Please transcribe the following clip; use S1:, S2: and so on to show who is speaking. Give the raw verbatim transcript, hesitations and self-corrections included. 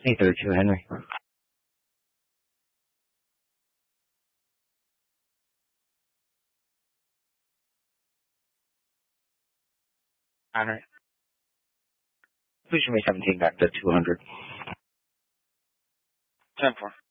S1: eight thirty-two, Henry. Henry. Please remain seventeen back to two hundred.
S2: ten four.